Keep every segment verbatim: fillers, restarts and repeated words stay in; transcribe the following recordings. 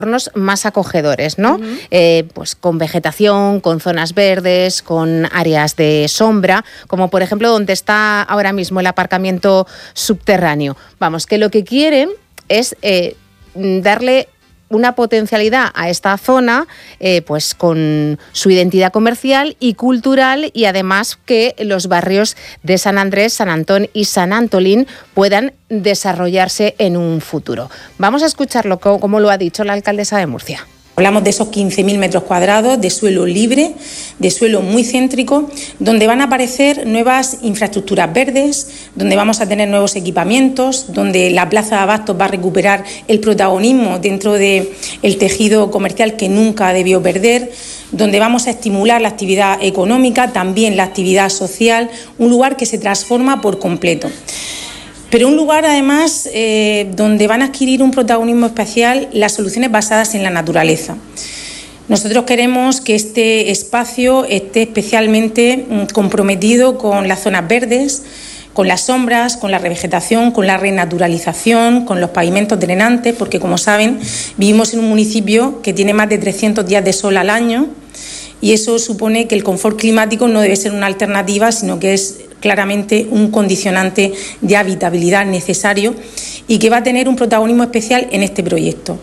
entornos más acogedores, ¿no? Uh-huh. Eh, pues con vegetación, con zonas verdes, con áreas de sombra, como por ejemplo donde está ahora mismo el aparcamiento subterráneo. Vamos, que lo que quieren es eh, darle una potencialidad a esta zona, eh, pues con su identidad comercial y cultural, y además que los barrios de San Andrés, San Antón y San Antolín puedan desarrollarse en un futuro. Vamos a escucharlo como lo ha dicho la alcaldesa de Murcia. Hablamos de esos quince mil metros cuadrados de suelo libre, de suelo muy céntrico, donde van a aparecer nuevas infraestructuras verdes, donde vamos a tener nuevos equipamientos, donde la Plaza de Abastos va a recuperar el protagonismo dentro del tejido comercial que nunca debió perder, donde vamos a estimular la actividad económica, también la actividad social, un lugar que se transforma por completo. Pero un lugar, además, eh, donde van a adquirir un protagonismo especial las soluciones basadas en la naturaleza. Nosotros queremos que este espacio esté especialmente comprometido con las zonas verdes, con las sombras, con la revegetación, con la renaturalización, con los pavimentos drenantes, porque, como saben, vivimos en un municipio que tiene más de trescientos días de sol al año, y eso supone que el confort climático no debe ser una alternativa, sino que es claramente un condicionante de habitabilidad necesario y que va a tener un protagonismo especial en este proyecto.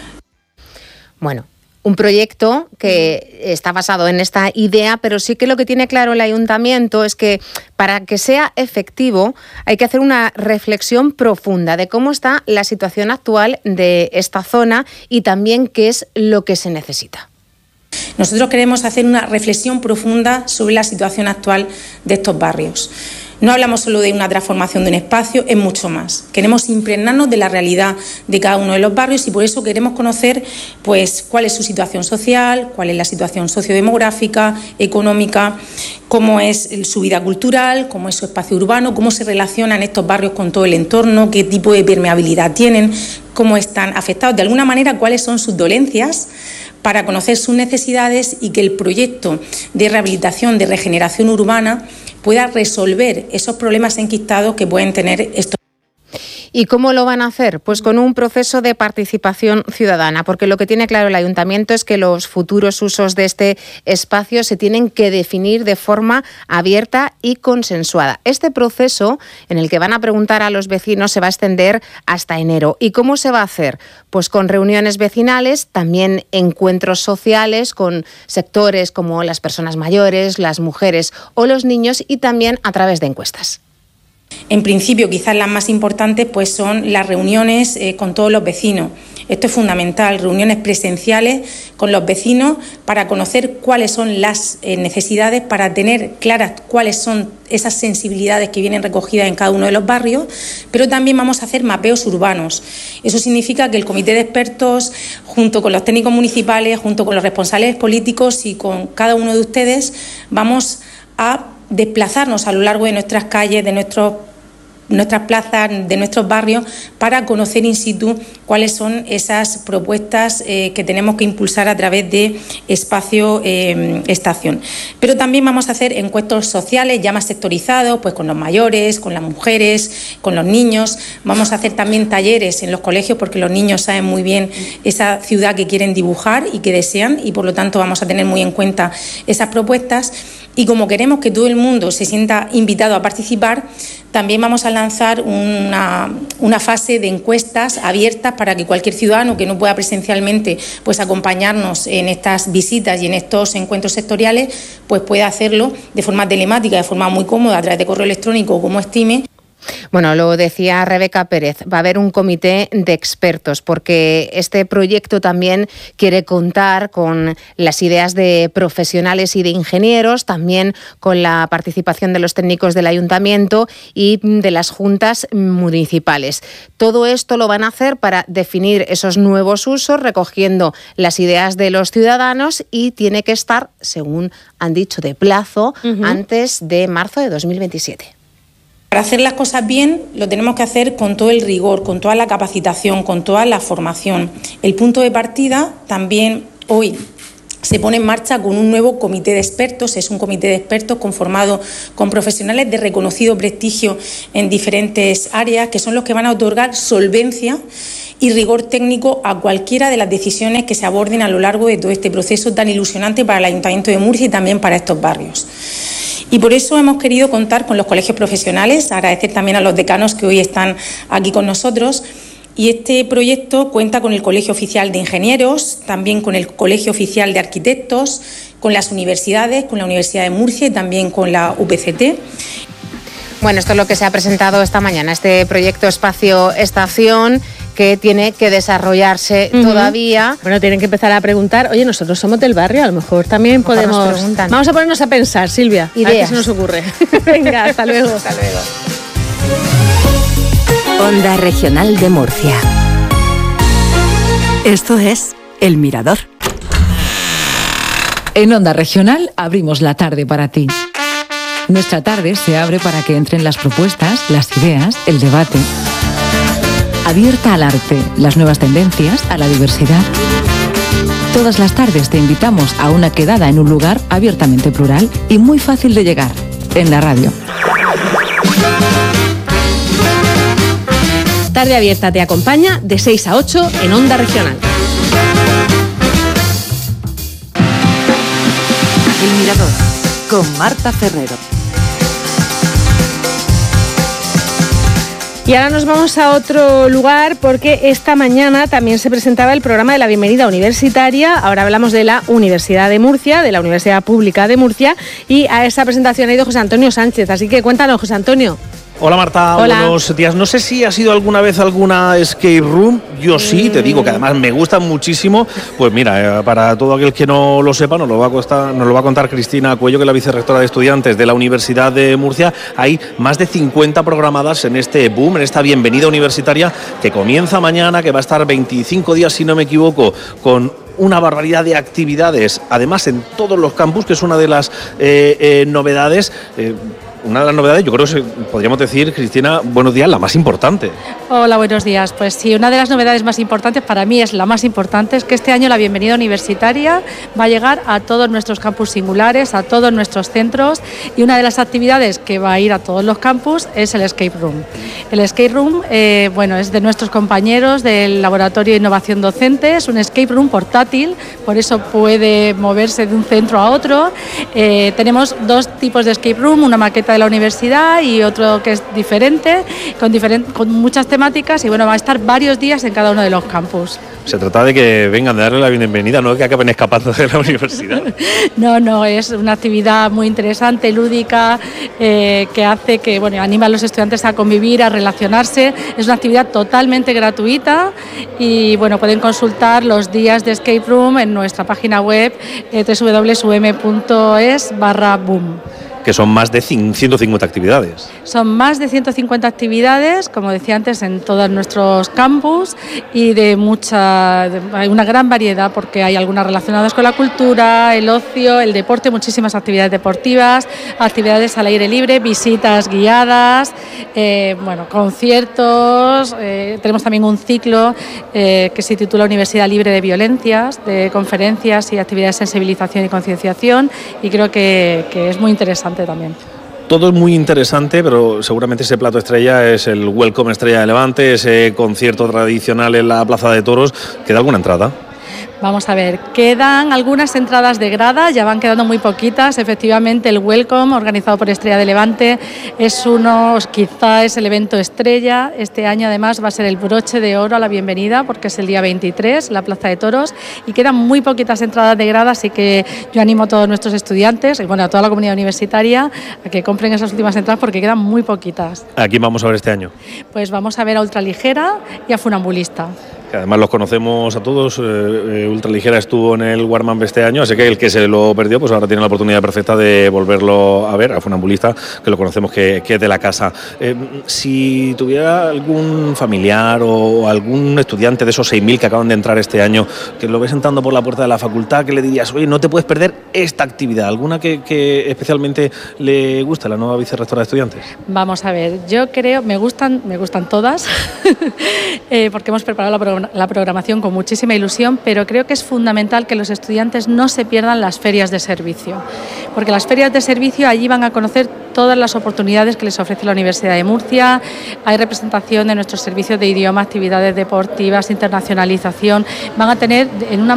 Bueno, un proyecto que está basado en esta idea, pero sí que lo que tiene claro el ayuntamiento es que para que sea efectivo hay que hacer una reflexión profunda de cómo está la situación actual de esta zona y también qué es lo que se necesita. Nosotros queremos hacer una reflexión profunda sobre la situación actual de estos barrios. No hablamos solo de una transformación de un espacio, es mucho más. Queremos impregnarnos de la realidad de cada uno de los barrios y por eso queremos conocer pues, cuál es su situación social, cuál es la situación sociodemográfica, económica, cómo es su vida cultural, cómo es su espacio urbano, cómo se relacionan estos barrios con todo el entorno, qué tipo de permeabilidad tienen, cómo están afectados, de alguna manera cuáles son sus dolencias, para conocer sus necesidades y que el proyecto de rehabilitación, de regeneración urbana pueda resolver esos problemas enquistados que pueden tener estos. ¿Y cómo lo van a hacer? Pues con un proceso de participación ciudadana, porque lo que tiene claro el ayuntamiento es que los futuros usos de este espacio se tienen que definir de forma abierta y consensuada. Este proceso, en el que van a preguntar a los vecinos, se va a extender hasta enero. ¿Y cómo se va a hacer? Pues con reuniones vecinales, también encuentros sociales con sectores como las personas mayores, las mujeres o los niños, y también a través de encuestas. En principio, quizás las más importantes pues son las reuniones eh, con todos los vecinos. Esto es fundamental, reuniones presenciales con los vecinos para conocer cuáles son las eh, necesidades, para tener claras cuáles son esas sensibilidades que vienen recogidas en cada uno de los barrios, pero también vamos a hacer mapeos urbanos. Eso significa que el comité de expertos, junto con los técnicos municipales, junto con los responsables políticos y con cada uno de ustedes, vamos a desplazarnos a lo largo de nuestras calles, de nuestros, nuestras plazas, de nuestros barrios, para conocer in situ cuáles son esas propuestas eh, que tenemos que impulsar a través de Espacio eh, Estación. Pero también vamos a hacer encuentros sociales ya más sectorizados, pues con los mayores, con las mujeres, con los niños. Vamos a hacer también talleres en los colegios, porque los niños saben muy bien esa ciudad que quieren dibujar y que desean, y por lo tanto vamos a tener muy en cuenta esas propuestas. Y como queremos que todo el mundo se sienta invitado a participar, también vamos a lanzar una, una fase de encuestas abiertas para que cualquier ciudadano que no pueda presencialmente pues, acompañarnos en estas visitas y en estos encuentros sectoriales, pues pueda hacerlo de forma telemática, de forma muy cómoda, a través de correo electrónico, como estime. Bueno, lo decía Rebeca Pérez, va a haber un comité de expertos porque este proyecto también quiere contar con las ideas de profesionales y de ingenieros, también con la participación de los técnicos del ayuntamiento y de las juntas municipales. Todo esto lo van a hacer para definir esos nuevos usos, recogiendo las ideas de los ciudadanos, y tiene que estar, según han dicho, de plazo uh-huh. antes de marzo de dos mil veintisiete. Para hacer las cosas bien lo tenemos que hacer con todo el rigor, con toda la capacitación, con toda la formación. El punto de partida también hoy se pone en marcha con un nuevo comité de expertos. Es un comité de expertos conformado con profesionales de reconocido prestigio en diferentes áreas, que son los que van a otorgar solvencia y rigor técnico a cualquiera de las decisiones que se aborden a lo largo de todo este proceso tan ilusionante para el Ayuntamiento de Murcia y también para estos barrios. Y por eso hemos querido contar con los colegios profesionales, agradecer también a los decanos que hoy están aquí con nosotros. Y este proyecto cuenta con el Colegio Oficial de Ingenieros, también con el Colegio Oficial de Arquitectos, con las universidades, con la Universidad de Murcia y también con la U P C T. Bueno, esto es lo que se ha presentado esta mañana, este proyecto Espacio Estación, que tiene que desarrollarse uh-huh. todavía. Bueno, tienen que empezar a preguntar, oye, nosotros somos del barrio, a lo mejor también a lo mejor podemos... Vamos a ponernos a pensar, Silvia, ideas. A ver qué se nos ocurre. Venga, hasta luego. Hasta luego. Onda Regional de Murcia. Esto es El Mirador. En Onda Regional abrimos la tarde para ti. Nuestra tarde se abre para que entren las propuestas, las ideas, el debate. Abierta al arte, las nuevas tendencias, a la diversidad. Todas las tardes te invitamos a una quedada en un lugar abiertamente plural y muy fácil de llegar, en la radio. Tarde Abierta te acompaña de seis a ocho en Onda Regional. El Mirador, con Marta Ferrero. Y ahora nos vamos a otro lugar porque esta mañana también se presentaba el programa de la Bienvenida Universitaria. Ahora hablamos de la Universidad de Murcia, de la Universidad Pública de Murcia, y a esa presentación ha ido José Antonio Sánchez. Así que cuéntanos, José Antonio. Hola Marta, Hola. Buenos días. No sé si has ido alguna vez a alguna escape room. Yo sí, te digo que además me gustan muchísimo. Pues mira, eh, para todo aquel que no lo sepa, nos lo, va a costar, nos lo va a contar Cristina Cuello, que es la vicerrectora de estudiantes de la Universidad de Murcia. Hay más de cincuenta programadas en este boom, en esta bienvenida universitaria que comienza mañana, que va a estar veinticinco días, si no me equivoco, con una barbaridad de actividades, además en todos los campus, que es una de las eh, eh, novedades. Eh, Una de las novedades, yo creo que podríamos decir, Cristina, buenos días, la más importante. Hola, buenos días. Pues sí, una de las novedades más importantes, para mí es la más importante, es que este año la Bienvenida Universitaria va a llegar a todos nuestros campus singulares, a todos nuestros centros, y una de las actividades que va a ir a todos los campus es el Escape Room. El Escape Room, eh, bueno, es de nuestros compañeros del Laboratorio de Innovación Docente, es un Escape Room portátil, por eso puede moverse de un centro a otro. Eh, tenemos dos tipos de Escape Room, una maqueta de la universidad y otro que es diferente, con, diferent, con muchas temáticas, y bueno, va a estar varios días en cada uno de los campus. Se trata de que vengan a darle la bienvenida, no que acaben escapando de la universidad. No, no, es una actividad muy interesante, lúdica, eh, que hace que, bueno, anima a los estudiantes a convivir, a relacionarse. Es una actividad totalmente gratuita y, bueno, pueden consultar los días de Escape Room en nuestra página web eh, doble u doble u doble u punto u m punto es barra boom. Que son más de ciento cincuenta actividades. Son más de ciento cincuenta actividades, como decía antes, en todos nuestros campus, y de mucha, de, hay una gran variedad, porque hay algunas relacionadas con la cultura, el ocio, el deporte, muchísimas actividades deportivas, actividades al aire libre, visitas guiadas, eh, bueno, conciertos, eh, tenemos también un ciclo eh, que se titula Universidad Libre de Violencias, de conferencias y actividades de sensibilización y concienciación, y creo que, que es muy interesante también. Todo es muy interesante, pero seguramente ese plato estrella es el Welcome Estrella de Levante, ese concierto tradicional en la Plaza de Toros. ¿Queda alguna entrada? Vamos a ver, quedan algunas entradas de grada, ya van quedando muy poquitas. Efectivamente, el Welcome, organizado por Estrella de Levante, es uno, quizá es el evento estrella. Este año, además, va a ser el broche de oro a la bienvenida, porque es el día veintitrés, la Plaza de Toros, y quedan muy poquitas entradas de grada, así que yo animo a todos nuestros estudiantes, y bueno, a toda la comunidad universitaria, a que compren esas últimas entradas, porque quedan muy poquitas. ¿A quién vamos a ver este año? Pues vamos a ver a Ultraligera y a Funambulista. Que además los conocemos a todos. eh, Ultraligera estuvo en el Warman este año, así que el que se lo perdió, pues ahora tiene la oportunidad perfecta de volverlo a ver. A Funambulista, que lo conocemos que, que es de la casa. Eh, si tuviera algún familiar o algún estudiante de esos seis mil que acaban de entrar este año, que lo ves entrando por la puerta de la facultad, ¿qué le dirías? Oye, no te puedes perder esta actividad, alguna que, que especialmente le gusta a la nueva vicerrectora de estudiantes. Vamos a ver, yo creo, me gustan, me gustan todas, eh, porque hemos preparado la programación pro- la programación con muchísima ilusión, pero creo que es fundamental que los estudiantes no se pierdan las ferias de servicio, porque las ferias de servicio allí van a conocer todas las oportunidades que les ofrece la Universidad de Murcia. Hay representación de nuestros servicios de idioma, actividades deportivas, internacionalización. Van a tener en una